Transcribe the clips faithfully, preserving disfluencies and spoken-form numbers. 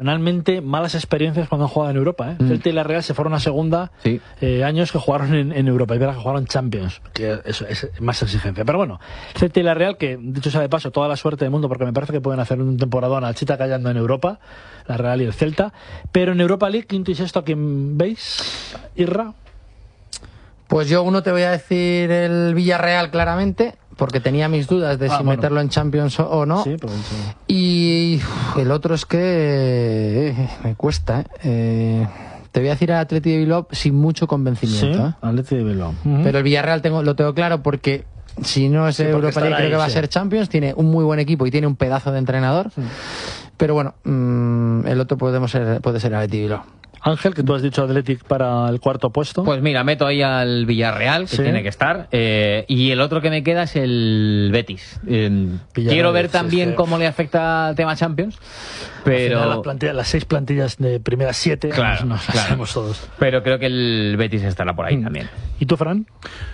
excepcionalmente malas experiencias cuando han jugado en Europa, ¿eh? Mm. Celta y la Real se fueron a segunda Sí. eh, años que jugaron en, en Europa, y verás que jugaron Champions, que eso es más exigencia. Pero bueno, Celta y la Real, que dicho sea de paso, toda la suerte del mundo, porque me parece que pueden hacer un temporadón al Chita callando en Europa, la Real y el Celta. Pero en Europa League, quinto y sexto, ¿a quién veis? Irra. Pues yo uno te voy a decir el Villarreal claramente, porque tenía mis dudas de Ah, si bueno. meterlo en Champions o, o no. Sí, pero sí. Y uf, el otro es que eh, me cuesta. ¿eh? Eh, te voy a decir al Atleti de Bilbao sin mucho Sí, convencimiento. ¿eh? Atleti de Bilbao. Ujú. Pero el Villarreal tengo, lo tengo claro porque si no es Sí, porque Europa estará League creo ahí, que va sí. a ser Champions. Tiene un muy buen equipo y tiene un pedazo de entrenador. Pero bueno, mmm, el otro podemos ser, puede ser Atleti de Bilbao. Ángel, que tú has dicho Athletic para el cuarto puesto. Pues mira, meto ahí al Villarreal, que Sí. tiene que estar, eh, y el otro que me queda es el Betis. Eh, Villarreal, quiero ver sí, también es que- cómo le afecta el tema Champions, Al final, las, pero, plantillas, las seis plantillas de primeras siete, Claro, nos, nos las claro. sabemos todos. pero creo que el Betis estará por ahí Mm. también. ¿Y tú, Fran?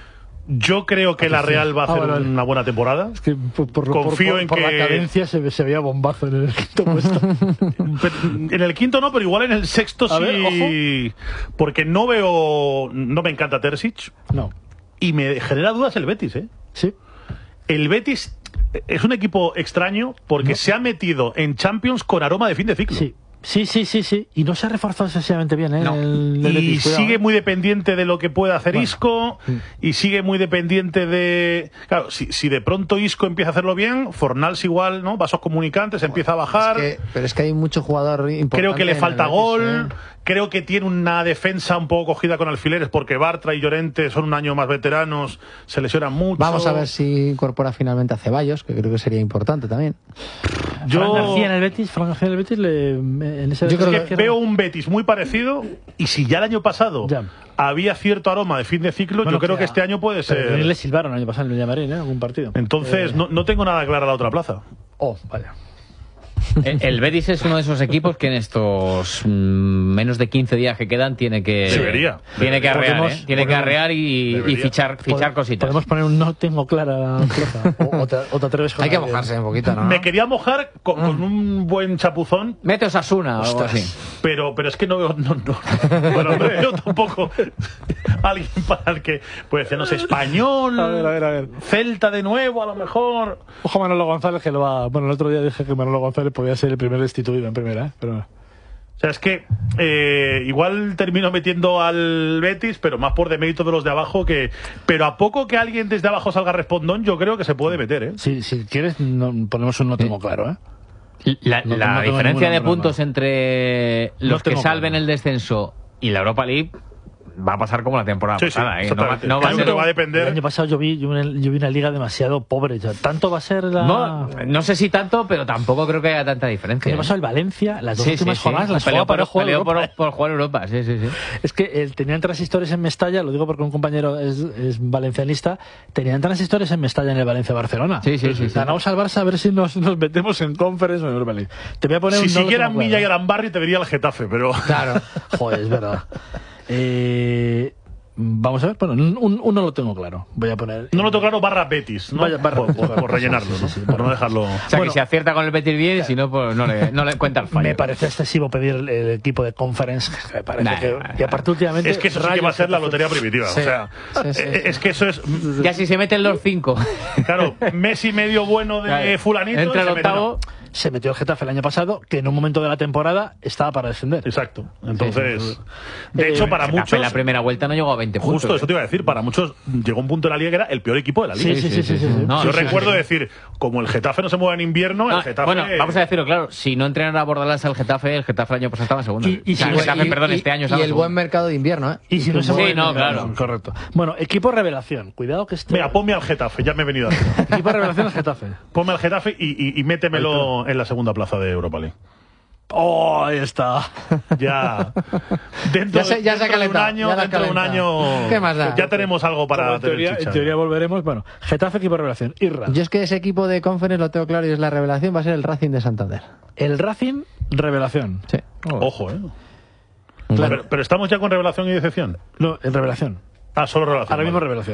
Yo creo que la Real va a hacer Ah, vale, vale. una buena temporada. Es que por, por- Confío por- en por que- la cadencia se, se veía bombazo en el quinto puesto. Pero en el quinto no, pero igual en el sexto A sí. ver, Porque no veo. No me encanta Terzic. No. Y me genera dudas el Betis, ¿eh? Sí. El Betis es un equipo extraño porque No. se ha metido en Champions con aroma de fin de ciclo. Sí. Sí, sí, sí, sí. Y no se ha reforzado excesivamente bien, ¿eh? No. El, el Y Betis, cuidado, sigue ¿eh? muy dependiente de lo que pueda hacer Bueno. Isco, y sigue muy dependiente de... Claro, si, si de pronto Isco empieza a hacerlo bien, Fornals igual, ¿no? Vasos comunicantes, empieza a bajar. Es que- pero es que hay mucho jugador importante. Creo que le en falta el Betis, gol. ¿eh? Creo que tiene una defensa un poco cogida con alfileres porque Bartra y Llorente son un año más veteranos, se lesionan mucho. Vamos a ver si incorpora finalmente a Ceballos, que creo que sería importante también. Yo Fran García en el Betis, Fran García en el Betis, le, en ese Yo creo que que veo un Betis muy parecido, y si ya el año pasado Ya. había cierto aroma de fin de ciclo, Bueno, yo creo que que a- este año puede Pero ser. le silbaron el año pasado en el Villamarín, ¿eh? Algún partido. Entonces, Eh, no, no tengo nada clara la otra plaza. Oh, vaya. El, el Betis es uno de esos equipos que en estos mm, menos de quince días que quedan tiene que Debería. tiene que arrear, Podemos- ¿eh? tiene que podemos- arrear y, y Debería. fichar fichar Pod- cositas. Podemos poner un no tengo clara plaza. O, o te, o te atreves con Hay que alguien. mojarse un poquito, ¿no? Me quería mojar con, con un buen chapuzón, Mete Osasuna o algo Ostras. así. pero, pero es que no veo. No, no. Bueno, no veo tampoco alguien para el que. Pues decir, no sé, Español, A ver, a ver, a ver. Celta de nuevo, a lo mejor. Ojo Manolo González, que lo va... Bueno, el otro día dije que Manolo González podía ser el primer destituido en primera, ¿eh? Pero... O sea, es que eh, igual termino metiendo al Betis, pero más por demérito de los de abajo que... Pero a poco que alguien desde abajo salga respondón, yo creo que se puede meter, ¿eh? Si, si quieres, no- ponemos un no tengo claro, ¿eh? La, No- la no tengo diferencia ninguna de broma. puntos entre No los que tengo salven claro. el descenso y la Europa League va a pasar como la temporada Sí, sí, pasada. ¿eh? No va, exactamente. no va a Claro, ser- pero va a depender. El año pasado yo vi, yo vi, una, yo vi una liga demasiado pobre. Ya. ¿Tanto va a ser la...? no, no sé si tanto, pero tampoco creo que haya tanta El diferencia. año ¿eh? pasado el Valencia, las dos Sí, últimas sí, sí. jornadas las Peleó jugaba para por, jugar peleó Europa. por, por jugar Europa, sí, sí, sí. Es que eh, tenían transistores en Mestalla, lo digo porque un compañero es, es valencianista, tenían transistores en Mestalla en el Valencia-Barcelona. Sí, sí, sí, sí. Ganamos al Barça a ver si nos, nos metemos en Conference o en Europa League. Te voy a poner Si un no lo siguieran tengo Milla y claro. Arambarri, te diría el Getafe, pero... Claro. Joder, es verdad. Eh, vamos a ver, bueno, un, un- uno lo tengo claro. Voy a poner... No lo tengo claro, barra Betis, ¿no? Vaya, barra por, Betis, por- barra por Betis, rellenarlo, sí, ¿no? sí, sí, Por no barra- dejarlo... O sea, Bueno. que si acierta con el Betis bien, si no, pues no le, no le cuenta el fallo. Me parece excesivo pedir el, el equipo de Conference. Me parece Nah, que, nah, y aparte últimamente... Es que eso sí que Rayo, va a ser la Getafe- lotería primitiva. Sí. O sea, Sí, sí, eh, sí. es que eso es... Ya si se meten los cinco. Claro, Messi medio bueno de Claro. fulanito... Entra y el se mete- octavo. Se metió el Getafe el año pasado, que en un momento de la temporada estaba para descender. Exacto. Entonces, Sí, sí. de Eh, hecho, para Getafe muchos... en la primera vuelta no llegó a veinte puntos. Justo, ¿eh? eso te iba a decir. Para muchos llegó un punto de la liga que era el peor equipo de la liga. Sí, sí, sí, sí, sí, sí. No, Yo sí, sí, recuerdo sí. decir, como el Getafe no se mueve en invierno, No, el Getafe... bueno, vamos a decirlo claro, si no entrenara a Bordalás al Getafe, el Getafe el año pasado estaba en segundo. Y- y O sea, si- el Getafe, Y- perdón, y- este año y estaba en el segundo. buen mercado de invierno, ¿eh? Y si no se Sí, mueve- no, claro. Correcto. Bueno, equipo revelación. Cuidado que este... Mira, ponme al Getafe, ya me he venido arriba. Equipo revelación es Getafe. Ponme al Getafe y, y, y métemelo en la segunda plaza de Europa League. Oh, ahí está. Ya. Dentro, Ya se- ya se ha dentro de un calentado, año, ya la ha dentro de un calentado. año. ¿Qué más da? Ya tenemos algo para Como en, tener teoría, chicha. en teoría volveremos. Bueno, Getafe, equipo revelación. Irra. Yo es que ese equipo de Conference lo tengo claro y es la revelación, va a ser el Racing de Santander. El Racing, revelación. Sí. Ojo, ¿eh? Claro. Pero, pero estamos ya con revelación y decepción. No, en revelación. Ah, solo revelación. Ahora mismo vale. revelación.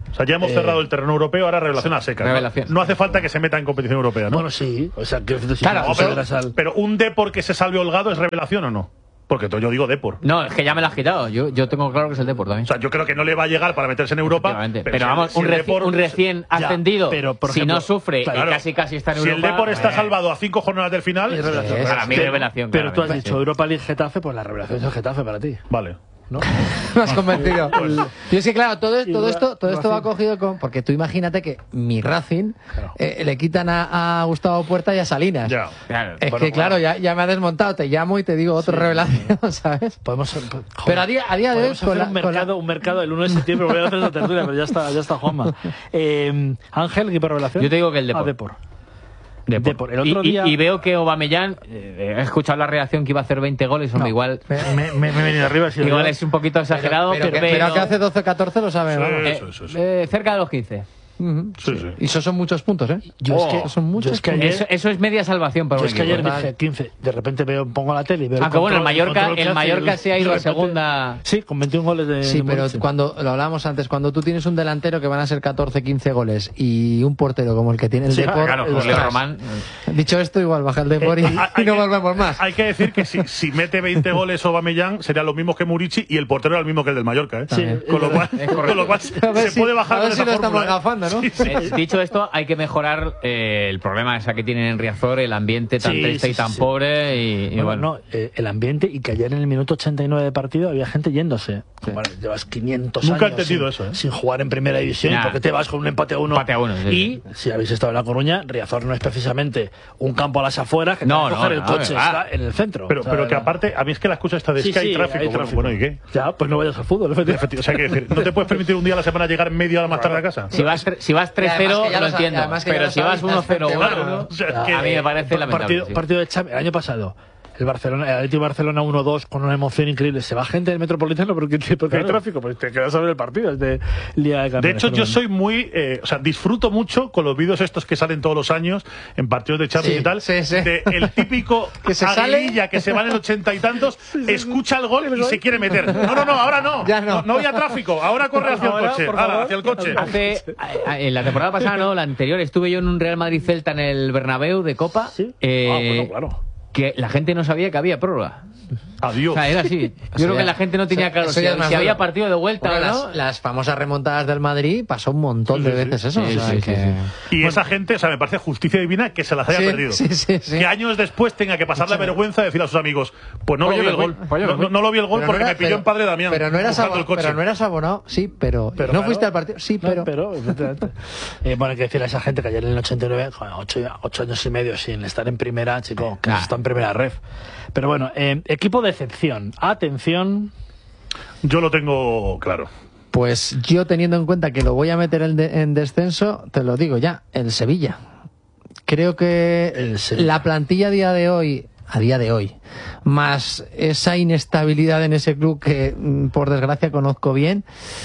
O sea, ya hemos Eh, cerrado el terreno europeo, ahora revelación a secas. Revelación. No, no hace falta que se meta en competición europea, ¿no? Bueno, sí. O sea, que si Claro, no, No, pero, pero, al... pero un Depor que se salve holgado es revelación o no? Porque to- yo digo Depor. No, es que ya me lo has quitado. Yo, yo tengo claro que es el Depor también. O sea, yo creo que no le va a llegar para meterse en Europa. Efectivamente. Pero, si el- vamos, si un, el reci- Depor- un recién Ya, ascendido, pero, por si ejemplo, no sufre claro, y casi casi está en Si Europa. el Depor está eh, salvado a cinco jornadas del final, Es revelación. Sí, para mí Pero- revelación. Pero tú has claramente. dicho Europa League Getafe, pues la revelación es el Getafe para ti, vale. ¿no? Me has convencido. Y es que, claro, todo, todo Y esto, todo esto va Racing. cogido con. Porque tú imagínate que mi Racing Claro. eh, le quitan a, a Gustavo Puerta y a Salinas. Ya. Claro. Es Bueno, que, claro, bueno. ya, ya me ha desmontado. Te llamo y te digo otra revelación, ¿sabes? Podemos, joder, Pero a día, a día de hoy, podemos con hacer la, un con la- mercado, un mercado el uno de septiembre, volver a hacer esa tertulia, pero ya está, ya está Juanma. Eh, Ángel, ¿equipo de revelación? Yo te digo que el Depor. Ah, Depor. Depor. Depor. El otro y, y- día- y veo que Aubameyang, eh, he escuchado la reacción que iba a hacer veinte goles, hombre, No, igual, Me, me, me, me he venido arriba. he sido igual yo. es un poquito exagerado, pero, pero, que, pero que hace doce catorce lo sabe, Sí. vamos. eh, Eso, eso, eso. eh, cerca de los quince. Ujú. Sí, sí. Y esos son muchos puntos, ¿eh? Yo es Oh, que- son muchos yo es que puntos. ayer- Eso, eso es media salvación para Yo un es que equipo. ayer ¿eh? dije quince, de repente veo, pongo la tele y veo el Aunque bueno, el control- Mallorca, control que el hace Mallorca y se ha ido de a repente- segunda. Sí, con veintiún goles de. Sí, de pero Murici. cuando lo hablábamos antes, cuando tú tienes un delantero que van a ser catorce quince goles y un portero como el que tiene el Sí, Depor, Claro, eh, Julio ostras. Román. Dicho esto, igual baja el Depor y, Eh, hay y no que- volvemos más. Hay que decir que si, si mete veinte goles Aubameyang serían los mismos que Murici y el portero era el mismo que el del Mallorca, ¿eh? Sí, con, lo cual, es correcto. con lo cual A ver se si- puede bajar a ver con si esa lo estamos fórmula, ¿eh? gafando, ¿no? Sí, sí. Eh, dicho esto, hay que mejorar eh, el problema esa que tienen en Riazor, el ambiente tan Sí, triste sí, y tan sí, sí. pobre y, y Bueno, bueno. no, eh, el ambiente y que ayer en el minuto ochenta y nueve de partido había gente yéndose. Bueno, llevas quinientos Nunca he años entendido sin, eso, ¿eh? sin jugar en primera división. Ya. ¿Por qué te vas con un empate a uno? Empate a uno, sí, y si habéis estado en La Coruña, Riazor no es precisamente un campo a las afueras que No, te vas a no, coger el no, coche, ah. está en el centro. Pero, O sea, pero que era- aparte, a mí es que la escucha esta de Sí, Sky sí, tráfico. hay Bueno, tráfico. bueno, ¿y qué? Ya, pues no vayas al fútbol, efectivamente. Efectivamente, o sea, que decir, no te puedes permitir un día a la semana llegar media hora más tarde a casa. Si vas, tre- si vas Y tres además cero, que ya lo lo sa- entiendo. además que ya Pero lo si vas sabes, uno cero claro. uno, O sea, es que- a mí me parece lamentable. partido, sí. partido de Champions. El año pasado, el Barcelona, el Atlético de Barcelona uno dos con una emoción increíble. Se va gente del Metropolitano porque, porque hay Claro. tráfico, porque te quedas a ver el partido. Es de Liga de De Campeones. hecho, pero yo bueno. soy muy. Eh, o sea, disfruto mucho con los vídeos estos que salen todos los años en partidos de Champions Sí, y tal. sí, sí. De el típico Que se sale. aguililla que se va en el ochenta y tantos, escucha el gol y se quiere meter. No, no, no, ahora no. Ya no. no. había tráfico, ahora corre hacia el Ahora, coche. por Ahora, favor. hacia el coche. Hace, a- a- en la temporada pasada, no, la anterior, estuve yo en un Real Madrid-Celta en el Bernabéu de Copa. Sí. eh, Ah, bueno, claro. Que la gente no sabía que había prórroga. Adiós. O sea, era así. Yo creo ya- que la gente no tenía eso- claro eso si, ya es más si había duro. partido de vuelta Bueno, o no. las, las famosas remontadas del Madrid pasó un montón de Sí, sí, veces sí. eso. Sí, o sea, sí, que- sí, Y esa gente, o sea, me parece justicia divina que se las haya Sí, perdido. sí, sí, sí. Que años después tenga que pasar la vergüenza de decir a sus amigos, pues no Pues lo yo vi el me gol. fui, pues yo me No, fui. no- no lo vi el gol Pero porque no era- me pilló pero- en Padre Damián. Pero no eras buscando abo- el coche. pero no eras abonado, sí, pero, Pero no claro. fuiste al partido, sí, No, pero, pero efectivamente. Eh, bueno, hay que decir a esa gente que ayer en el ochenta y nueve, joder, ocho, ocho años y medio sin estar en primera, chico, que Nah. está en primera ref. Pero bueno, eh, equipo de excepción. Atención. Yo lo tengo claro. pues yo teniendo en cuenta que lo voy a meter en, de- en descenso, te lo digo ya, el Sevilla. Creo que El Sevilla. la plantilla a día de hoy, a día de hoy, más esa inestabilidad en ese club que mm, por desgracia conozco bien.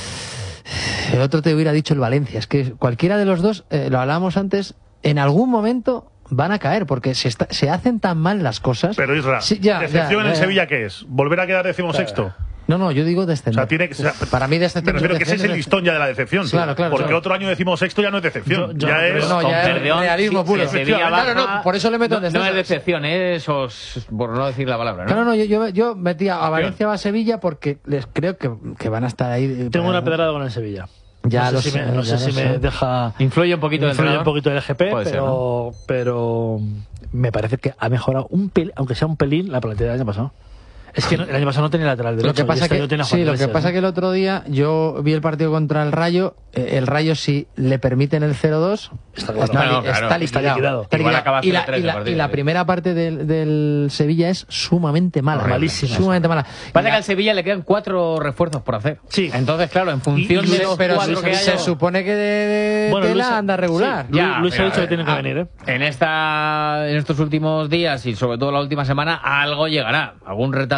El otro te hubiera dicho el Valencia. Es que cualquiera de los dos, eh, lo hablábamos antes, en algún momento van a caer porque se, está- se hacen tan mal las cosas. Pero Isra, Sí, ya, ¿decepción ya, en ya. Sevilla qué es? ¿Volver a quedar decimosexto? No, no, yo digo descender. O sea, tiene que ser- Para mí Me descender. refiero que ese es el listón ya de la decepción. Claro, claro, Porque claro. otro año decimos sexto ya no es decepción. Yo- yo ya no es. creo. No, Con ya es perdón, realismo si- puro. si Sevilla Claro, baja, no, por eso le meto en no, no descenso. es decepción, es esos, por no decir la palabra, ¿no? Claro, no, yo, yo, yo metía a Valencia o a Sevilla porque les creo que, que van a estar ahí. eh, Tengo para- una pedrada con el Sevilla. Ya no lo sé si sé, me, no ya sé lo si me sé. deja. Influye un poquito el Influye un entrenador. poquito el G P, Puede ser, pero, pero me parece que ha mejorado un pelín, aunque sea un pelín, la plantilla del año pasado. Es que no- el año pasado no tenía lateral derecho. Lo que y pasa este que, año tiene a Juan sí, lo que Iglesias, pasa ¿no? que el otro día yo vi el partido contra el Rayo. eh, el Rayo, si le permiten el cero dos, Está claro. está, Claro, está claro. liquidado. Está liquidado. Está Igual liquidado. acaba y la, cero tres y la- el partido, y la sí. primera parte del, del Sevilla es sumamente mala. Horrible. Malísima. Sumamente mala. Parece Y que la- al Sevilla le quedan cuatro refuerzos por hacer. Sí. Entonces, claro, en función Y- y de se- los pero cuatro se, que se haya... supone que de, de Bueno, tela Luis- anda regular. sí. Lu- Luis ha pero, dicho que tiene que ah, venir, ¿eh? En, esta, en estos últimos días y sobre todo la última semana, algo llegará. Algún retal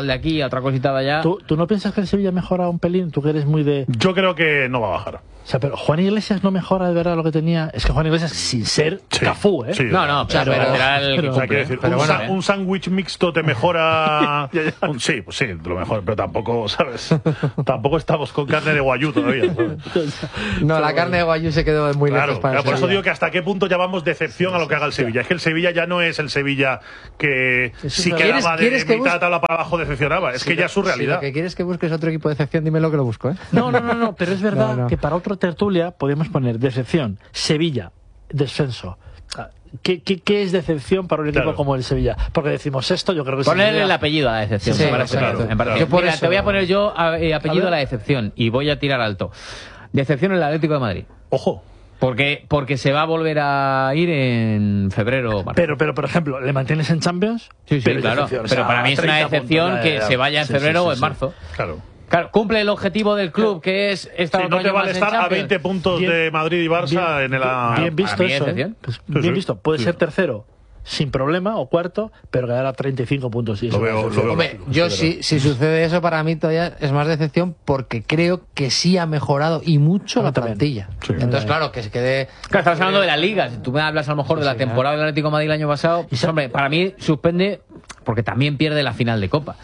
gol de aquí, otra cosita de allá. ¿Tú, ¿Tú no piensas que el Sevilla mejora un pelín? ¿Tú que eres muy de...? Yo creo que no va a bajar. O sea, pero Juan Iglesias no mejora de verdad lo que tenía. Es que Juan Iglesias, sin ser Sí, Cafú, ¿eh? sí. No, no, o sea, Pero- pero será el que pero- O sea, cumple, quiero ¿eh? decir, Pero un, bueno, sa- ¿eh? un sándwich mixto te mejora. un- sí, pues sí, lo mejor, pero tampoco, ¿sabes? Tampoco estamos con carne de guayú todavía. ¿sabes? No, la carne de guayú se quedó muy Claro, lejos para claro, el por eso Sevilla. digo que hasta qué punto llamamos decepción a lo que haga el Sevilla. Es que el Sevilla ya no es el Sevilla que si verdad. quedaba ¿Quieres- de quieres que mitad de busque? tabla para abajo decepcionaba. Es que ya es su Si realidad. lo que quieres que busques otro equipo de excepción, dímelo que lo busco, ¿eh? No, no, no, no, pero es verdad No, no. que para otro tertulia podemos poner decepción, Sevilla, descenso. Ah, ¿Qué, qué, qué es decepción para un equipo Claro. como el Sevilla? Porque decimos esto, yo creo que Ponerle Sevilla- el apellido a la decepción. Sí, me parece claro, bien, me parece claro. bien. Yo por Mira, eso- te voy a poner yo a- eh, apellido A a ver. la decepción y voy a tirar alto. Decepción en el Atlético de Madrid. Ojo. Porque, porque se va a volver a ir en febrero o marzo. Pero, pero, por ejemplo, ¿le mantienes en Champions? Sí, sí, Pero es claro. decepción, o Pero sea, para mí es una treinta decepción puntos, que ya, ya. se vaya en Sí, febrero sí, sí, o en sí. marzo. Claro. Claro, cumple el objetivo del club, que es estar Sí, otro no te año vale más en estar a Champions. veinte puntos Bien- de Madrid y Barça bien, en el. bien visto para mí eso, es ¿eh? decepción. Pues Sí, bien sí. visto. Puede Sí. ser tercero sin problema o cuarto, pero quedar a treinta y cinco puntos. Y eso Lo veo- es lo decepción. veo Hombre, lógico, yo sí, si, si sucede eso, para mí todavía es más decepción porque creo que sí ha mejorado y mucho A mí la también. plantilla. Sí. Entonces, claro, que se quede... Claro, estamos hablando de la liga. Si tú me hablas a lo mejor de la sí, temporada del Atlético de Madrid el año pasado, pues, sa- hombre, para mí suspende porque también pierde la final de Copa.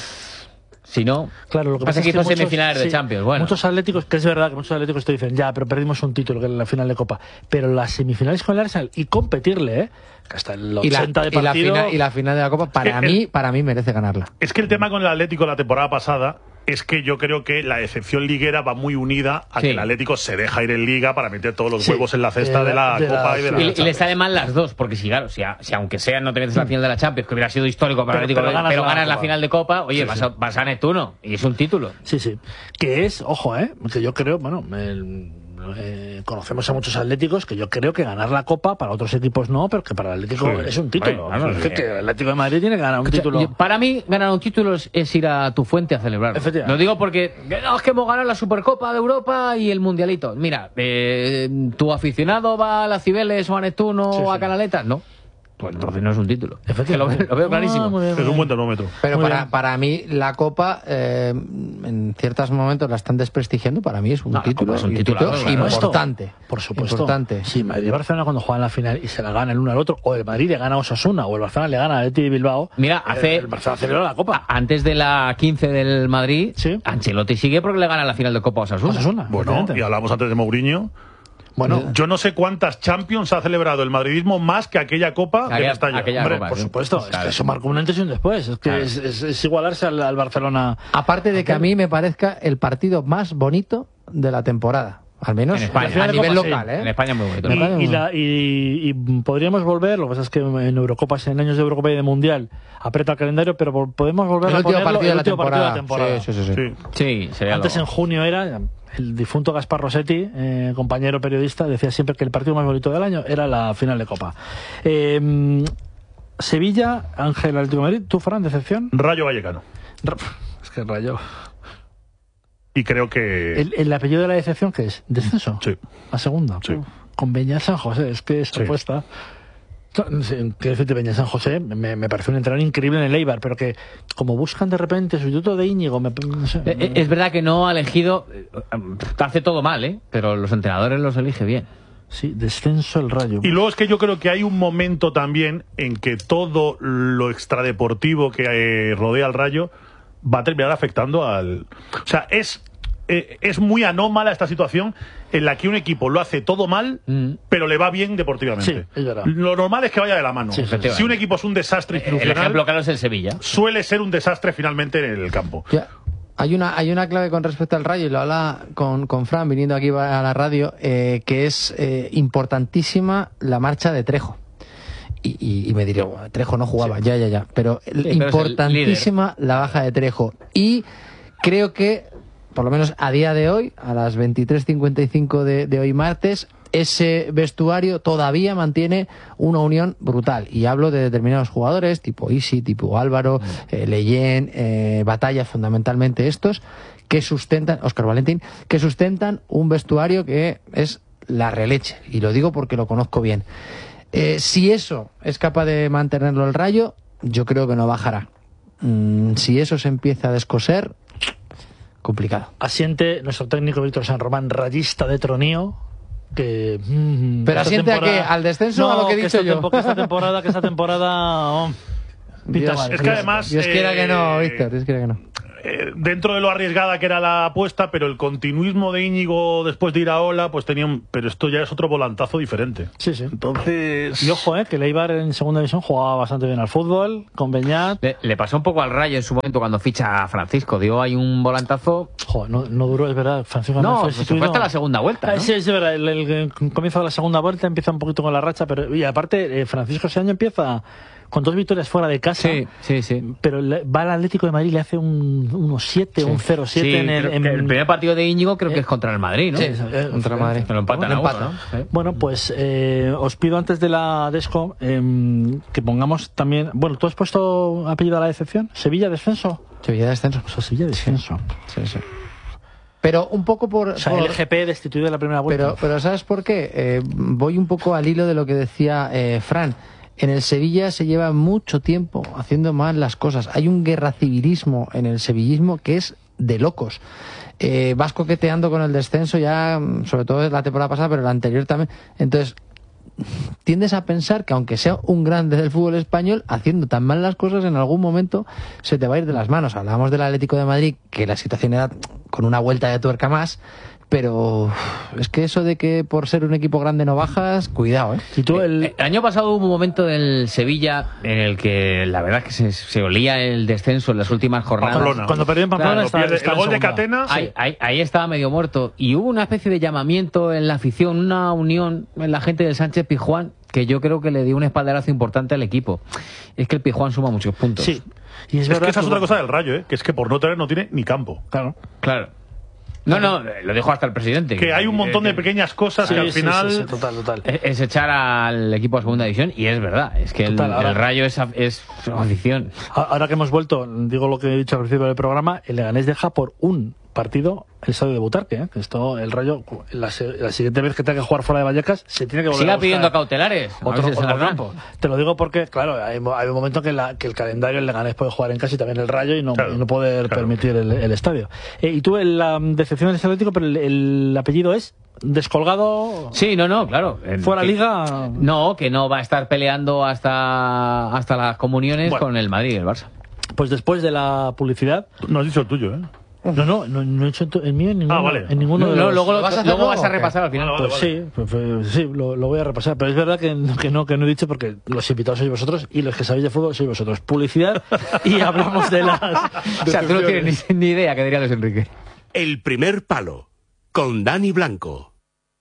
Si no, Claro, lo que pasa pasa es que es que hizo muchos- semifinales de sí, Champions. Bueno, Muchos atléticos, que es verdad que muchos atléticos te dicen, ya, pero perdimos un título que es la final de Copa. Pero las semifinales con el Arsenal y competirle, ¿eh? Que hasta el Y la, ochenta de y la partido. final, y la final de la Copa, para que el- mí, para mí merece ganarla. Es que el tema con el Atlético la temporada pasada es que yo creo que la decepción liguera va muy unida a Sí. que el Atlético se deja ir en Liga para meter todos los Sí. huevos en la cesta De de la- la, de la- Copa y de la y, y le Champions. sale mal las dos, porque si, claro, si, a- si aunque sea no te metes en la final de la Champions, que hubiera sido histórico para el Pero- Atlético, pero pero, ganas la ganas la Copa. final de Copa, oye, Sí, vas, sí. A, vas a Neptuno y es un título. Sí, sí. Que es, ojo, ¿eh? Que yo creo, bueno, el- eh, conocemos a muchos atléticos que yo creo que ganar la Copa para otros equipos no, pero que para el Atlético Sí. es un título. Bueno, claro, Es sí. que, que el Atlético de Madrid tiene que ganar un título. Yo- Para mí, ganar un título es, es ir a tu fuente a celebrar. Efectivamente. Lo digo porque no, es que hemos ganado la Supercopa de Europa y el Mundialito. Mira, eh, ¿tu aficionado va a la Cibeles o a Neptuno Sí, o a sí. Canaletas? No. Pues entonces no es un título. Efectivamente. Lo, lo veo clarísimo. Ah, muy bien, muy Es un bien. buen termómetro. Pero Muy para, bien. para mí, la Copa, eh, en ciertos momentos la están desprestigiando. Para mí es un No, la título, Copa es un y titulazo, título claro. importante. Por supuesto. Importante. Sí, Madrid y Barcelona cuando juegan la final y se la gana el uno al otro, o el Madrid le gana a Osasuna, o el Barcelona le gana a Athletic de Bilbao. Mira, el- hace- El Barcelona celebra la Copa. Antes de la quince del Madrid, Sí. Ancelotti sigue porque le gana la final de Copa a Osasuna. Osasuna. Bueno, efectivamente. y hablamos antes de Mourinho. Bueno, Yo no sé cuántas Champions ha celebrado el madridismo más que aquella Copa de Aquella- Mestalla. aquella Hombre, Copa, por sí. supuesto, es Claro. que eso marcó un antes y un después. Es que Claro. es, es- es igualarse al, al Barcelona. Aparte de que a mí me parezca el partido más bonito de la temporada. Al menos En España. a final de nivel Copa, sí. local, ¿eh? En España muy bonito. Me parece Y, muy y, la- y- y podríamos volver, lo que pasa es que en Eurocopas, en años de Eurocopa y de Mundial, aprieta el calendario, pero vol- podemos volver El a último ponerlo partido de el la último partido de la temporada. temporada. Sí, sí, sí, sí. Sí. Sí, sería Antes algo. en junio era el difunto Gaspar Rossetti, eh, compañero periodista, decía siempre que el partido más bonito del año era la final de Copa. Eh, Sevilla, Ángel Atlético de Madrid, ¿tú, Fran, decepción? Rayo Vallecano. Ra- Es que rayo. Y creo que. ¿El, el apellido de la decepción qué es? ¿Descenso? Sí. ¿A segunda? Sí. Uf, con Beñat San José, es que esa Sí. apuesta. No sé, quiero decirte, Beñat San José me, me parece un entrenador increíble en el Eibar, pero que como buscan de repente sustituto de Íñigo, me, no sé, Eh, eh, Es verdad que no ha elegido. eh, Hace todo mal, ¿eh? Pero los entrenadores los elige bien. sí, descenso el Rayo. Y luego es que yo creo que hay un momento también en que todo lo extradeportivo que eh, rodea al Rayo va a terminar afectando al. O sea, es, eh, es muy anómala esta situación en la que un equipo lo hace todo mal, Mm. pero le va bien deportivamente. Sí, es verdad. Lo normal es que vaya de la mano. Sí, efectivamente. Si un equipo es un desastre El institucional, ejemplo claro es el Sevilla. suele ser un desastre finalmente en el campo. Ya. Hay una, hay una clave con respecto al Rayo, y lo habla con, con Fran viniendo aquí a la radio, eh, que es eh, importantísima la marcha de Trejo. Y, y, y me diré, "Bueno, Trejo no jugaba, ya, ya, ya. Pero, pero es el importantísima la baja de Trejo. Y creo que, por lo menos a día de hoy, a las veintitrés cincuenta y cinco de, de hoy martes, ese vestuario todavía mantiene una unión brutal. Y hablo de determinados jugadores, tipo Isi, tipo Álvaro, eh, Leyen, eh, Batalla, fundamentalmente estos, que sustentan, Óscar Valentín, que sustentan un vestuario que es la releche. Y lo digo porque lo conozco bien. Eh, si eso es capaz de mantenerlo el Rayo, yo creo que no bajará. Mm, si eso se empieza a descoser, complicado. Asiente nuestro técnico Víctor San Román, rayista de tronío, que... Mm, ¿Pero asiente temporada... a qué? ¿Al descenso no, o a lo que he que dicho esta yo? Tempo, que esta temporada, que esta temporada... Oh, Dios, mal. Es que además... Dios quiera eh, que no, Víctor, Dios quiera que no. Eh, dentro de lo arriesgada que era la apuesta, pero el continuismo de Íñigo después de ir a Ola, pues tenía un... Pero esto ya es otro volantazo diferente. Sí, sí. Entonces... Y ojo, eh, que Leibar en segunda división jugaba bastante bien al fútbol, con Beñat. Le, le pasó un poco al Rayo en su momento cuando ficha a Francisco. Dio ahí un volantazo. Joder, no, no duró, es verdad. Francisco No, fue pues se sustituido. fue hasta la segunda vuelta, Ah, ¿no? sí, es verdad. El, el, el comienzo de la segunda vuelta empieza un poquito con la racha, pero y aparte, eh, Francisco ese año empieza con dos victorias fuera de casa. Sí, sí, sí. Pero le, va al Atlético de Madrid y le hace un uno siete, Sí. un cero siete Sí, en el. creo en- que el primer partido de Íñigo creo que es contra el Madrid, ¿no? Sí, eh, contra el Madrid. Que lo empatan Lo a uno, empatan. ¿no? Sí. Bueno, pues eh, os pido antes de la Desco eh, que pongamos también. Bueno, ¿tú has puesto apellido a la decepción? ¿Sevilla descenso? Sevilla de descenso. Pues a Sevilla descenso. Sí, sí. Pero un poco por... O sea, por- el L G P destituido de la primera vuelta. Pero, pero ¿sabes por qué? Eh, voy un poco al hilo de lo que decía eh, Fran. En el Sevilla se lleva mucho tiempo haciendo mal las cosas. Hay un guerracivilismo en el sevillismo que es de locos. Eh, vas coqueteando con el descenso ya, sobre todo la temporada pasada, pero la anterior también. Entonces, tiendes a pensar que aunque sea un grande del fútbol español, haciendo tan mal las cosas, en algún momento se te va a ir de las manos. Hablábamos del Atlético de Madrid, que la situación era con una vuelta de tuerca más, pero es que eso de que por ser un equipo grande no bajas, cuidado, ¿eh? Y tú el... El año pasado hubo un momento del Sevilla en el que la verdad es que se, se olía el descenso en las últimas jornadas. Pamplona. Cuando perdió en Pamplona Claro, estaba, pierde- estaba el en gol de segunda. Catena... Ahí, ahí, ahí estaba medio muerto. Y hubo una especie de llamamiento en la afición, una unión en la gente del Sánchez Pizjuán, que yo creo que le dio un espaldarazo importante al equipo. Es que el Pizjuán suma muchos puntos. Sí. Y es, Es verdad que esa es que- otra cosa del Rayo, ¿eh? Que es que por no tener no tiene ni campo. Claro. Claro. No, no, lo dijo hasta el presidente. Que hay un montón de pequeñas cosas Sí, que al sí, final... sí, sí, total, total. Es, es echar al equipo a segunda división y es verdad, es que el, Total, ahora- el Rayo es, af- es afición. A- Ahora que hemos vuelto, digo lo que he dicho al principio del programa, el Leganés deja por un partido el estadio de Butarque, ¿eh? Que esto, el Rayo, la, se- la siguiente vez que tenga que jugar fuera de Vallecas, se tiene que volver a Siga buscar pidiendo cautelares. a otro, ver si se otro las dan. campo. Te lo digo porque, claro, hay, mo- hay un momento que, la, que el calendario, el Leganés puede jugar en casa y también el Rayo y no, Claro, y no poder claro. permitir el, el estadio. Eh, y tú, el, la decepción del Atlético, pero el, el apellido es descolgado, Sí, no, no, claro. El- fuera que- liga. No, que no va a estar peleando hasta, hasta las comuniones Bueno. con el Madrid y el Barça. Pues después de la publicidad. No has dicho el tuyo, ¿eh? No, no, no, no he hecho en tu- el mío en ninguno, Ah, vale. en ninguno de No, los... luego lo- ¿Lo vas a hacer luego luego vas a o qué? repasar al final. Vale, Pues sí, pues, pues, sí, lo, lo voy a repasar. Pero es verdad que, que no que no he dicho porque los invitados sois vosotros y los que sabéis de fútbol sois vosotros. Publicidad y hablamos de las... O sea, tú no tienes ni, ni idea, que diría Luis Enrique. El primer palo, con Dani Blanco.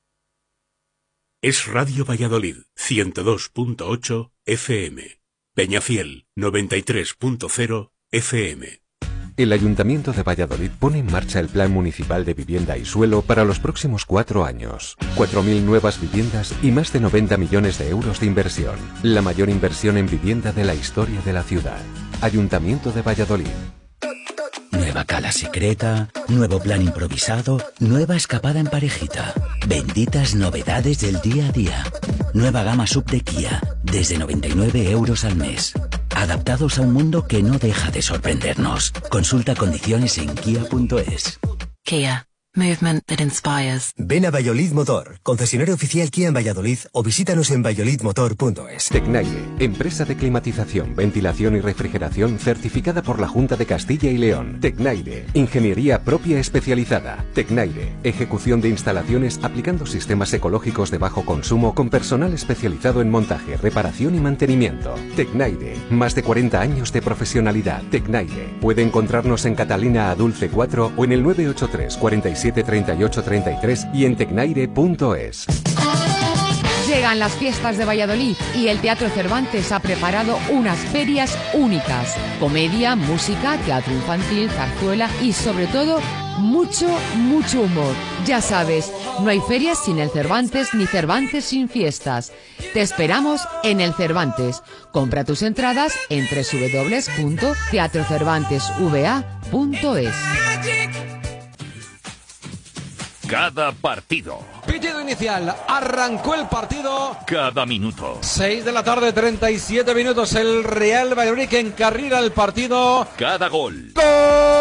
Es Radio Valladolid, ciento dos punto ocho F M. Peñafiel, noventa y tres punto cero F M. El Ayuntamiento de Valladolid pone en marcha el Plan Municipal de Vivienda y Suelo para los próximos cuatro años. cuatro mil nuevas viviendas y más de noventa millones de euros de inversión. La mayor inversión en vivienda de la historia de la ciudad. Ayuntamiento de Valladolid. Nueva cala secreta, nuevo plan improvisado, nueva escapada en parejita. Benditas novedades del día a día. Nueva gama sub de Kia, desde noventa y nueve euros al mes. Adaptados a un mundo que no deja de sorprendernos. Consulta condiciones en kia punto es. Kia. Movement that inspires. Ven a Valladolid Motor, concesionario oficial Kia en Valladolid, o visítanos en valladolid motor punto es. Tecnaire, empresa de climatización, ventilación y refrigeración certificada por la Junta de Castilla y León. Tecnaire, ingeniería propia especializada. Tecnaire, ejecución de instalaciones aplicando sistemas ecológicos de bajo consumo con personal especializado en montaje, reparación y mantenimiento. Tecnaire, más de cuarenta años de profesionalidad. Tecnaire, puede encontrarnos en Catalina Adulce cuatro o en el nueve ocho tres, cuarenta y siete, treinta y ocho, treinta y tres y en tecnaire punto es. Llegan las fiestas de Valladolid y el Teatro Cervantes ha preparado unas ferias únicas. Comedia, música, teatro infantil, zarzuela y sobre todo mucho, mucho humor. Ya sabes, no hay ferias sin el Cervantes ni Cervantes sin fiestas. Te esperamos en el Cervantes. Compra tus entradas en doble u doble u doble u punto teatro cervantes v a punto es. Cada partido. Pitido inicial. Arrancó el partido. Cada minuto. seis de la tarde, treinta y siete minutos. El Real Valladolid que encarrila el partido. Cada gol. ¡Gol!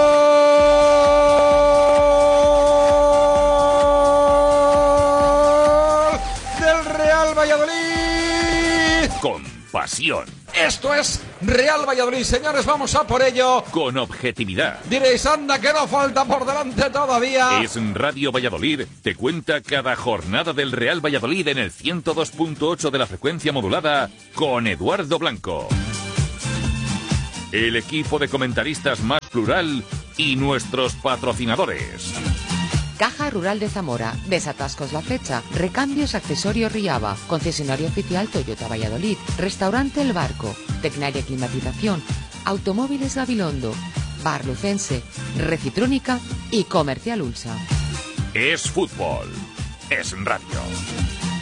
Del Real Valladolid. Con pasión. Esto es Real Valladolid, señores, vamos a por ello. Con objetividad. Diréis, anda, que no falta por delante todavía. Es Radio Valladolid, te cuenta cada jornada del Real Valladolid en el ciento dos punto ocho de la frecuencia modulada con Eduardo Blanco. El equipo de comentaristas más plural y nuestros patrocinadores. Caja Rural de Zamora, Desatascos La Flecha, Recambios Accesorios Riava, Concesionario Oficial Toyota Valladolid, Restaurante El Barco, Tecnaria Climatización, Automóviles Gabilondo, Bar Lucense, Recitrónica y Comercial Ulsa. Es fútbol, es radio.